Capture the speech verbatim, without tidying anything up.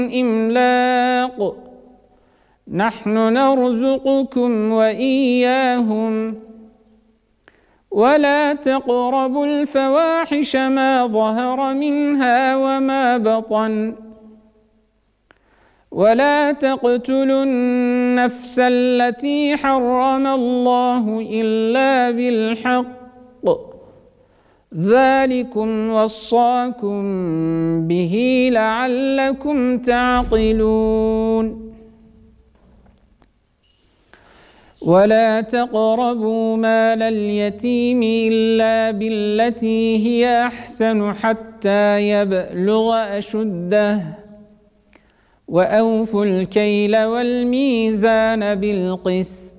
إملاق نحن نرزقكم وإياهم ولا تقربوا الفواحش ما ظهر منها وما بطن ولا تقتلوا النفس التي حرم الله إلا بالحق ذلكم وصاكم به لعلكم تعقلون ولا تقربوا مال اليتيم إلا بالتي هي أحسن حتى يبلغ أشده وأوفوا الكيل والميزان بالقسط